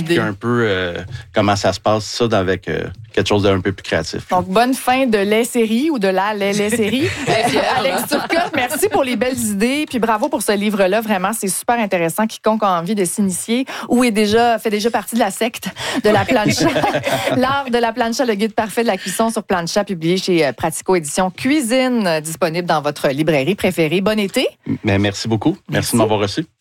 expliquer un peu comment ça se passe, ça, avec quelque chose d'un peu plus créatif. Donc, bonne fin de lait-série ou de la lait-série. Alex Turcotte, merci pour les belles idées. Puis bravo pour ce livre-là. Vraiment, c'est super intéressant. Quiconque a envie de s'initier ou fait déjà partie de la secte de la plancha. L'art de la plancha, le guide parfait de la cuisson sur plancha, publié chez Pratico Édition Cuisine, disponible dans votre librairie préférée. Bon été. Mais merci beaucoup. Merci de m'avoir reçu.